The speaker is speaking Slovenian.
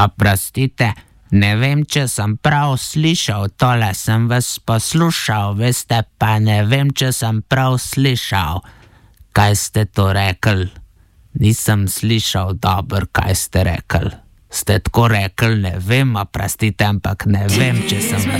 Oprostite, ne vem, če sem prav slišal, tole sem vas poslušal, veste, pa ne vem, če sem prav slišal. Kaj ste to rekli? Nisem slišal dobro, kaj ste rekli. Ste tako rekli, ne vem, oprostite, ampak ne vem, če sem vas